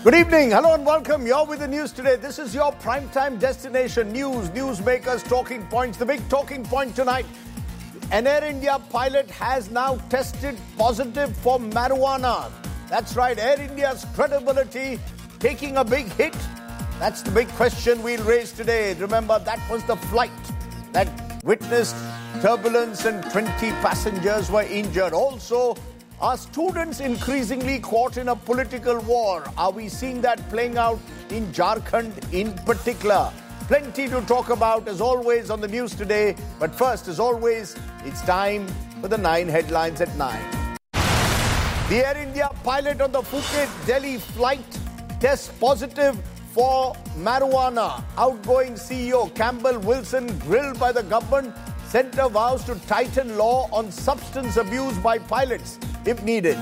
Good evening. Hello and welcome. You're with the news today. This is your primetime destination. News, newsmakers, talking points. The big talking point tonight. An Air India pilot has now tested positive for marijuana. That's right. Air India's credibility taking a big hit. That's the big question we'll raise today. Remember, that was the flight that witnessed turbulence and 20 passengers were injured. Also, are students increasingly caught in a political war? Are we seeing that playing out in Jharkhand in particular? Plenty to talk about as always on the news today. But first, as always, it's time for the 9 headlines at 9. The Air India pilot on the Phuket-Delhi flight tests positive for marijuana. Outgoing CEO Campbell Wilson grilled by the government. Centre vows to tighten law on substance abuse by pilots if needed.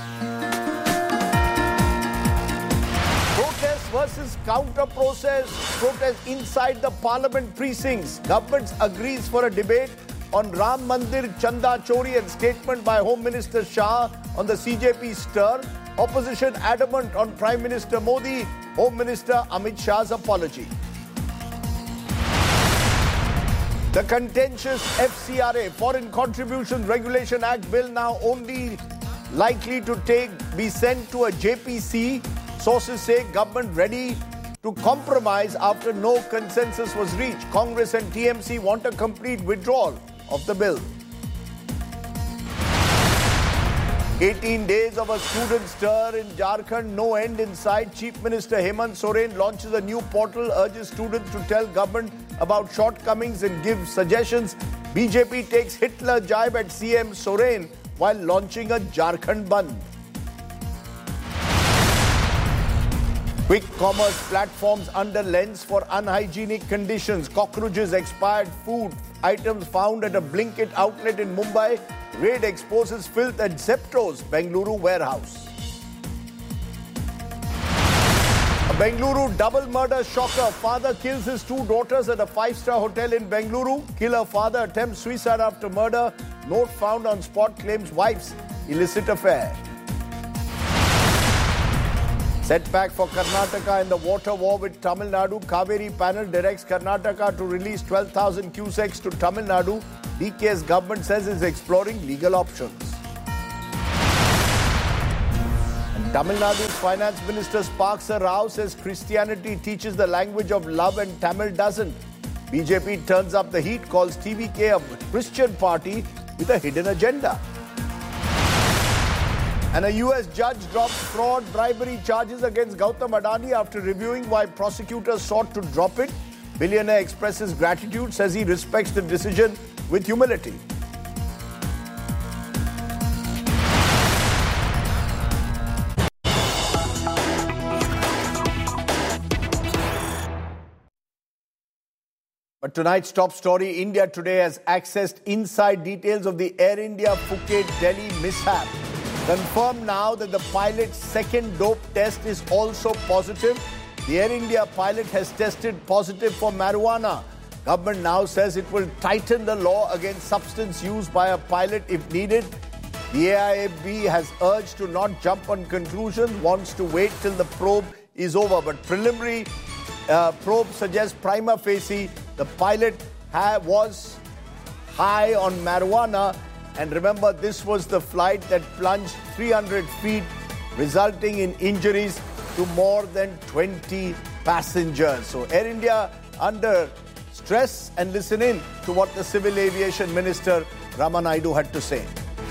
Protest versus protest inside the parliament precincts. Government agrees for a debate on Ram Mandir Chanda Chori and statement by Home Minister Shah on the CJP stir. Opposition adamant on Prime Minister Modi. Home Minister Amit Shah's apology. The contentious FCRA, Foreign Contributions Regulation Act bill, now only likely to be sent to a JPC. Sources say government ready to compromise after no consensus was reached. Congress and TMC want a complete withdrawal of the bill. 18 days of a student stir in Jharkhand, no end in sight. Chief Minister Hemant Soren launches a new portal, urges students to tell government about shortcomings and give suggestions. BJP takes Hitler jibe at CM Soren while launching a Jharkhand Bandh. Quick commerce platforms under lens for unhygienic conditions. Cockroaches, expired food items found at a Blinkit outlet in Mumbai. Raid exposes filth at Zepto's Bengaluru warehouse. A Bengaluru double murder shocker. Father kills his 2 daughters at a 5-star hotel in Bengaluru. Killer father attempts suicide after murder. Note found on spot claims wife's illicit affair. Setback for Karnataka in the water war with Tamil Nadu. Kaveri panel directs Karnataka to release 12,000 cusecs to Tamil Nadu. DK's government says it's exploring legal options. And Tamil Nadu's Finance Minister Sparksa Rao says Christianity teaches the language of love and Tamil doesn't. BJP turns up the heat, calls TVK a Christian party with a hidden agenda. And a US judge drops fraud bribery charges against Gautam Adani after reviewing why prosecutors sought to drop it. Billionaire expresses gratitude, says he respects the decision with humility. But tonight's top story, India Today has accessed inside details of the Air India Phuket-Delhi mishap. Confirmed now that the pilot's second dope test is also positive. The Air India pilot has tested positive for marijuana. Government now says it will tighten the law against substance used by a pilot if needed. The AIAB has urged to not jump on conclusions, wants to wait till the probe is over. But preliminary probe suggests prima facie the pilot was high on marijuana. And remember, this was the flight that plunged 300 feet, resulting in injuries to more than 20 passengers. So Air India under stress, and listen in to what the Civil Aviation Minister Ramanaidu had to say.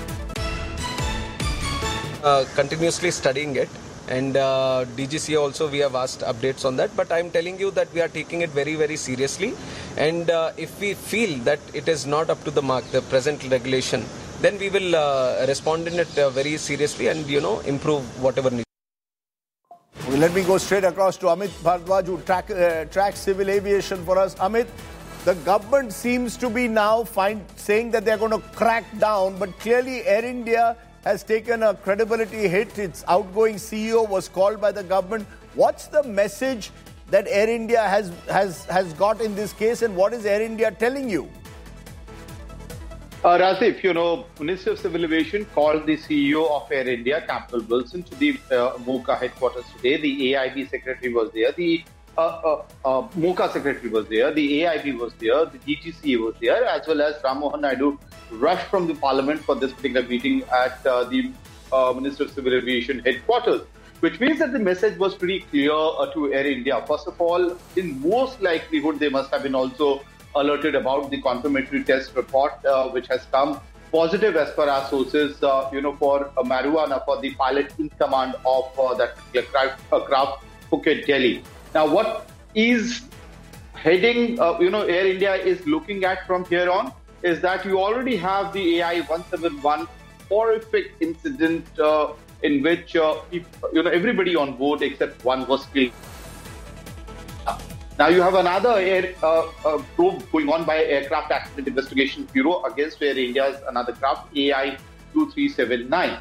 Continuously studying it, and DGCA also we have asked updates on that, but I am telling you that we are taking it very, very seriously, and if we feel that it is not up to the mark, the present regulation, then we will respond in it very seriously and improve whatever needs. Well, let me go straight across to Amit Bhardwaj, who tracks civil aviation for us. Amit, the government seems to be now saying that they're going to crack down, but clearly Air India has taken a credibility hit. Its outgoing CEO was called by the government. What's the message that Air India has got in this case, and what is Air India telling you? Rasif, Minister of Civil Aviation called the CEO of Air India, Campbell Wilson, to the MOCA headquarters today. The AIB secretary was there. The MOCA secretary was there. The AIB was there. The DGCA was there, as well as Ram Mohan Naidu rushed from the parliament for this particular meeting at the Minister of Civil Aviation headquarters, which means that the message was pretty clear to Air India. First of all, in most likelihood, they must have been also alerted about the confirmatory test report, which has come positive as per our sources, for marijuana for the pilot in command of that craft, Phuket, Delhi. Now, what is heading, Air India is looking at from here on is that you already have the AI-171 horrific incident in which, everybody on board except one was killed. Now you have another probe going on by Aircraft Accident Investigation Bureau against Air India's another craft, AI-2379.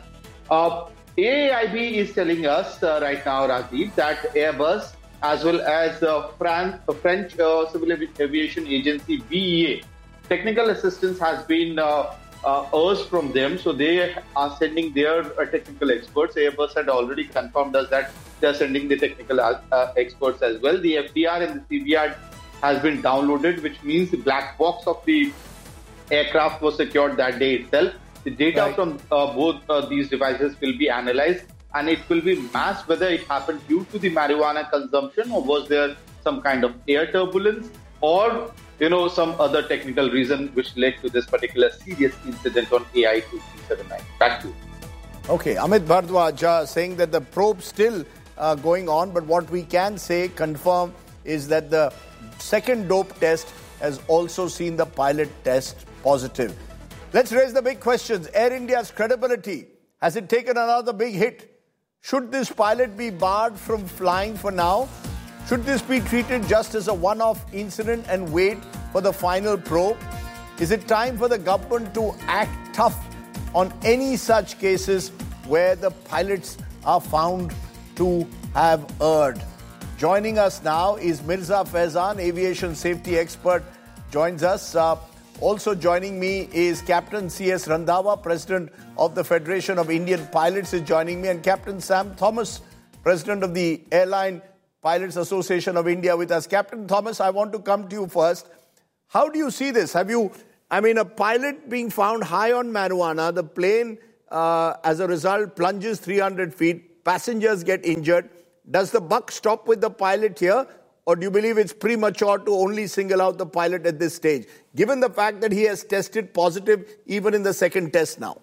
AIB is telling us right now, Rajiv, that Airbus as well as French Civil Aviation Agency, BEA, technical assistance has been urged from them. So they are sending their technical experts. Airbus had already confirmed us that they are sending the technical experts as well. The FDR and the CVR has been downloaded, which means the black box of the aircraft was secured that day itself. The data from both these devices will be analyzed, and it will be masked whether it happened due to the marijuana consumption or was there some kind of air turbulence or some other technical reason which led to this particular serious incident on AI-2379. Back to you. Okay, Amit Bhardwaj saying that the probe still going on, but what we can say, confirm, is that the second dope test has also seen the pilot test positive. Let's raise the big questions. Air India's credibility, has it taken another big hit? Should this pilot be barred from flying for now? Should this be treated just as a one-off incident and wait for the final probe? Is it time for the government to act tough on any such cases where the pilots are found to have erred? Joining us now is Mirza Faizan, aviation safety expert, joins us. Also joining me is Captain C.S. Randhawa, President of the Federation of Indian Pilots is joining me, and Captain Sam Thomas, President of the Airline Pilots Association of India with us. Captain Thomas, I want to come to you first. How do you see this? A pilot being found high on marijuana, the plane, as a result, plunges 300 feet, passengers get injured. Does the buck stop with the pilot here, or do you believe it's premature to only single out the pilot at this stage, given the fact that he has tested positive even in the second test now?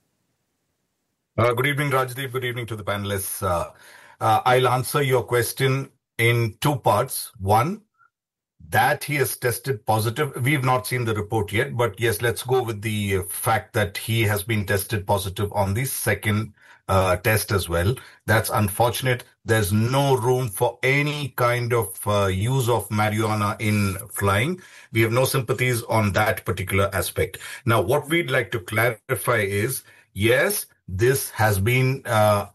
Good evening, Rajdeep. Good evening to the panelists. I'll answer your question in two parts. One, that he has tested positive. We've not seen the report yet, but yes, let's go with the fact that he has been tested positive on the second test as well. That's unfortunate. There's no room for any kind of use of marijuana in flying. We have no sympathies on that particular aspect. Now, what we'd like to clarify is, yes, this has been a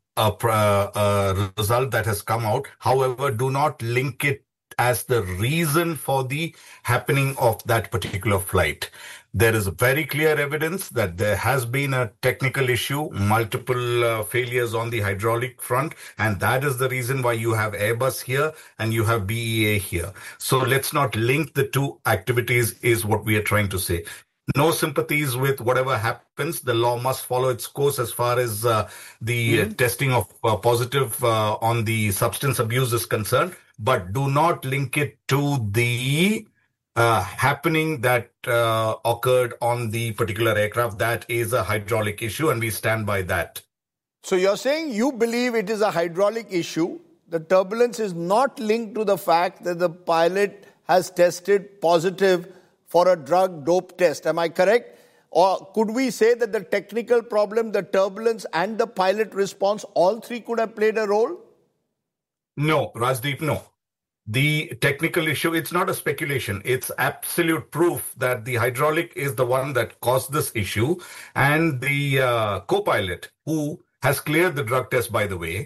result that has come out. However, do not link it as the reason for the happening of that particular flight. There is very clear evidence that there has been a technical issue, multiple failures on the hydraulic front, and that is the reason why you have Airbus here and you have BEA here. So let's not link the two activities is what we are trying to say. No sympathies with whatever happens. The law must follow its course as far as the testing of positive on the substance abuse is concerned. But do not link it to the happening that occurred on the particular aircraft. That is a hydraulic issue, and we stand by that. So you're saying you believe it is a hydraulic issue. The turbulence is not linked to the fact that the pilot has tested positive for a drug dope test. Am I correct? Or could we say that the technical problem, the turbulence, and the pilot response, all three could have played a role? No, Rajdeep, no. The technical issue, it's not a speculation. It's absolute proof that the hydraulic is the one that caused this issue. And the co-pilot, who has cleared the drug test, by the way,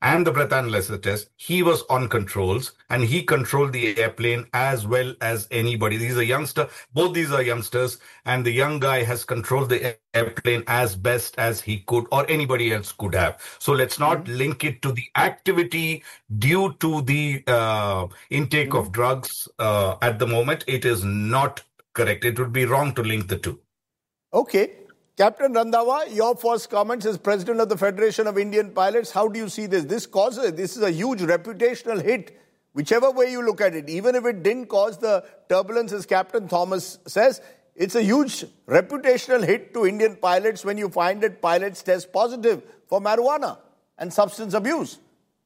and the breath analyzer test, he was on controls and he controlled the airplane as well as anybody. Both these are youngsters, and the young guy has controlled the airplane as best as he could or anybody else could have. So let's not link it to the activity due to the intake of drugs at the moment. It is not correct. It would be wrong to link the two. Okay. Captain Randhawa, your first comments as President of the Federation of Indian Pilots. How do you see this? This is a huge reputational hit, whichever way you look at it. Even if it didn't cause the turbulence, as Captain Thomas says, it's a huge reputational hit to Indian pilots when you find that pilots test positive for marijuana and substance abuse.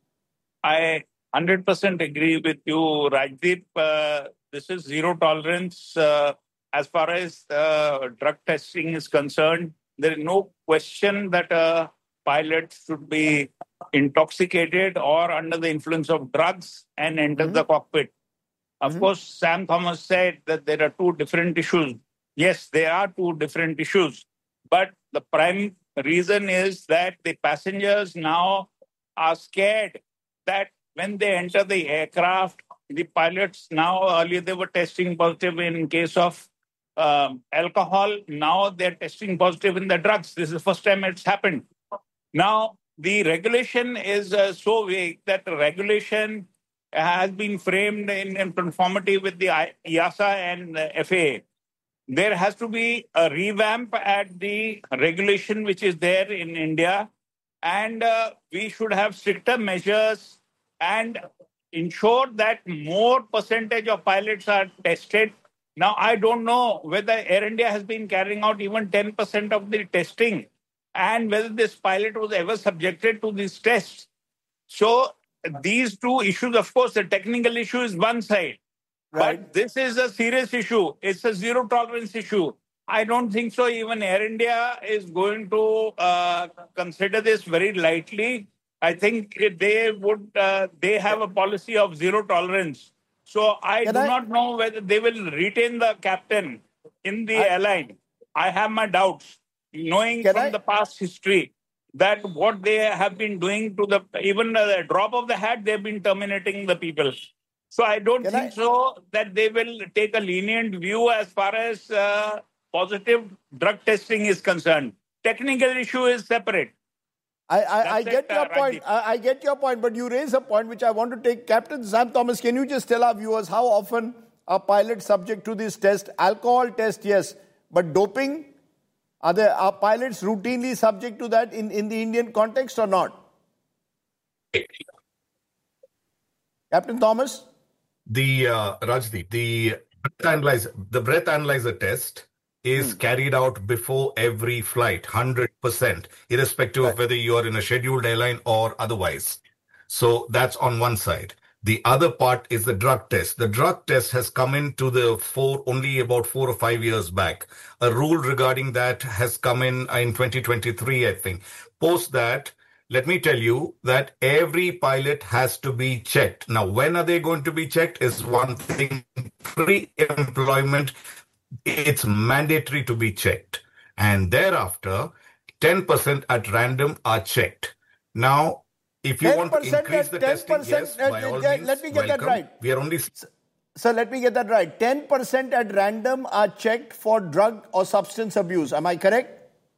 I 100% agree with you, Rajdeep. This is zero tolerance. As far as drug testing is concerned, there is no question that a pilot should be intoxicated or under the influence of drugs and enter the cockpit. Of course, Sam Thomas said that there are two different issues. Yes, there are two different issues. But the prime reason is that the passengers now are scared that when they enter the aircraft, the pilots now, earlier they were testing positive in case of alcohol. Now they're testing positive in the drugs. This is the first time it's happened. Now, the regulation is so vague that the regulation has been framed in conformity with the EASA and the FAA. There has to be a revamp at the regulation which is there in India, and we should have stricter measures and ensure that more percentage of pilots are tested. Now, I don't know whether Air India has been carrying out even 10% of the testing and whether this pilot was ever subjected to these tests. So these two issues, of course, the technical issue is one side. Right. But this is a serious issue. It's a zero tolerance issue. I don't think so. Even Air India is going to consider this very lightly. I think they would. They have a policy of zero tolerance. So I do not know whether they will retain the captain in the airline. I have my doubts, knowing from the past history that what they have been doing to even the drop of the hat, they've been terminating the people. So I don't think so that they will take a lenient view as far as positive drug testing is concerned. Technical issue is separate. I get your point. I get your point, but you raise a point which I want to take. Captain Sam Thomas, can you just tell our viewers how often are pilots subject to this test? Alcohol test, yes, but doping, are pilots routinely subject to that in the Indian context or not? Captain Thomas? Rajdeep, the breath analyzer test is carried out before every flight, 100%, irrespective of whether you are in a scheduled airline or otherwise. So that's on one side. The other part is the drug test. The drug test has come into the fore only about 4 or 5 years back. A rule regarding that has come in 2023, I think. Post that, let me tell you that every pilot has to be checked. Now, when are they going to be checked is one thing. Pre-employment, it's mandatory to be checked. And thereafter, 10% at random are checked. Now, if you want to increase the testing, yes, by all means, let me get that right. We are only... Sir, let me get that right. 10% at random are checked for drug or substance abuse. Am I correct?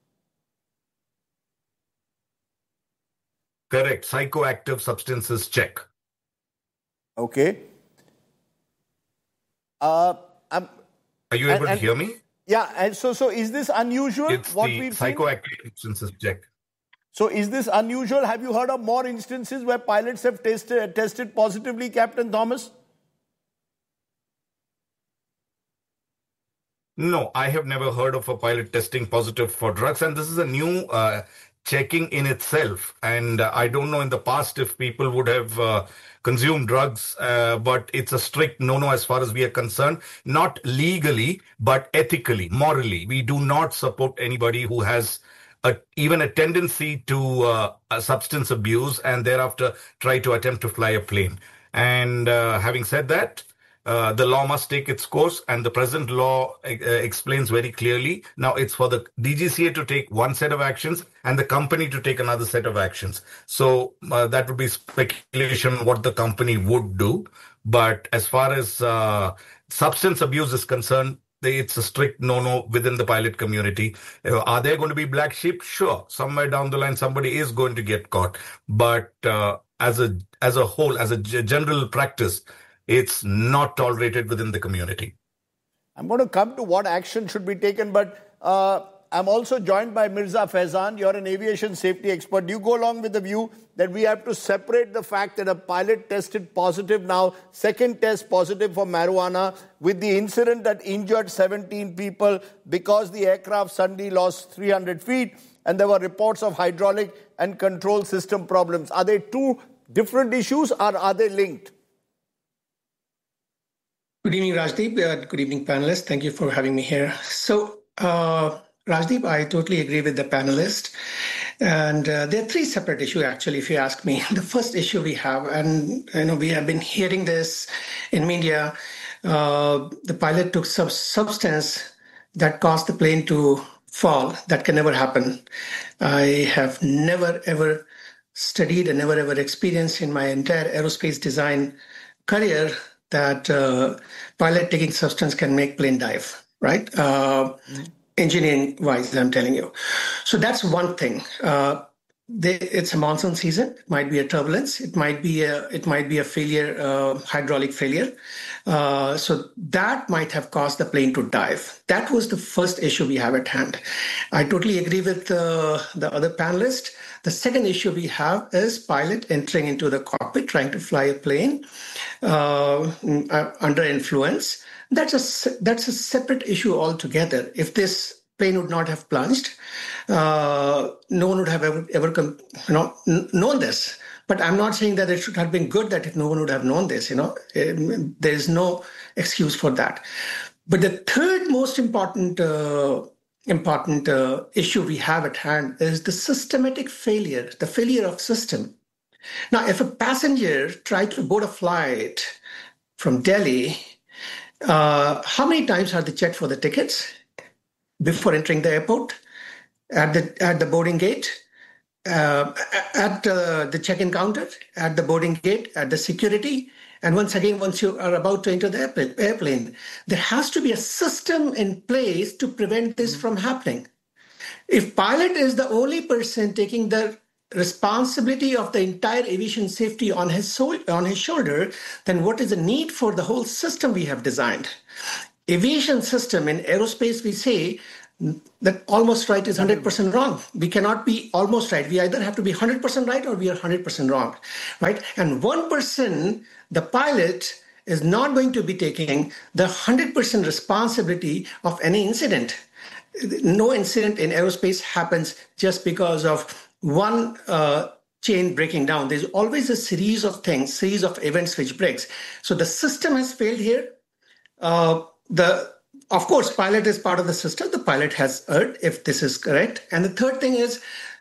Correct. Psychoactive substances check. Okay. Are you able to hear me? Yeah. And so is this unusual? It's what the we've psychoactive substances check. So is this unusual? Have you heard of more instances where pilots have tested positively, Captain Thomas? No, I have never heard of a pilot testing positive for drugs. And this is a new checking in itself. And I don't know in the past if people would have consumed drugs, but it's a strict no-no as far as we are concerned. Not legally, but ethically, morally. We do not support anybody who has even a tendency to substance abuse and thereafter try to attempt to fly a plane. And having said that, The law must take its course, and the present law explains very clearly. Now it's for the DGCA to take one set of actions and the company to take another set of actions. So that would be speculation what the company would do. But as far as substance abuse is concerned, it's a strict no-no within the pilot community. Are there going to be black sheep? Sure. Somewhere down the line, somebody is going to get caught. But as a whole, as a general practice, it's not tolerated within the community. I'm going to come to what action should be taken, but I'm also joined by Mirza Faizan. You're an aviation safety expert. Do you go along with the view that we have to separate the fact that a pilot tested positive now, second test positive for marijuana, with the incident that injured 17 people because the aircraft suddenly lost 300 feet and there were reports of hydraulic and control system problems? Are they two different issues or are they linked? Good evening, Rajdeep. Good evening, panelists. Thank you for having me here. So, Rajdeep, I totally agree with the panelist. And there are three separate issues, actually, if you ask me. The first issue we have, and we have been hearing this in media, the pilot took some substance that caused the plane to fall. That can never happen. I have never, ever studied and never, ever experienced in my entire aerospace design career that pilot taking substance can make plane dive, right? Engineering-wise, I'm telling you. So that's one thing. It's a monsoon season. It might be a turbulence. It might be a failure, hydraulic failure. So that might have caused the plane to dive. That was the first issue we have at hand. I totally agree with the other panelist. The second issue we have is pilot entering into the cockpit, trying to fly a plane under influence. That's a separate issue altogether. If this plane would not have plunged, no one would have ever known this. But I'm not saying that it should have been good that no one would have known this. There is no excuse for that. But the third most important issue we have at hand is the systematic failure, the failure of system. Now, if a passenger tried to board a flight from Delhi, how many times are they checked for the tickets before entering the airport, at the boarding gate, at the check-in counter, at the boarding gate, at the security, and once you are about to enter the airplane? There has to be a system in place to prevent this from happening. If pilot is the only person taking the responsibility of the entire aviation safety on his shoulder, then what is the need for the whole system we have designed? Aviation system in aerospace, we say that almost right is 100% wrong. We cannot be almost right. We either have to be 100% right or we are 100% wrong, right? And one person, the pilot, is not going to be taking the 100% responsibility of any incident. No incident in aerospace happens just because of one chain breaking down. There's always a series of events which breaks. So the system has failed here. Of course, pilot is part of the system. The pilot has erred, if this is correct. And the third thing is